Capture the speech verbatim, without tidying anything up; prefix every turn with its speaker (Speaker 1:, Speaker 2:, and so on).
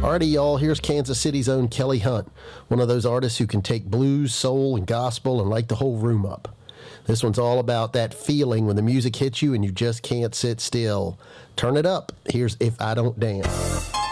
Speaker 1: Alrighty, y'all, here's Kansas City's own Kelly Hunt, one of those artists who can take blues, soul, and gospel and light the whole room up. This one's all about that feeling when the music hits you and you just can't sit still. Turn it up. Here's If I Don't Dance.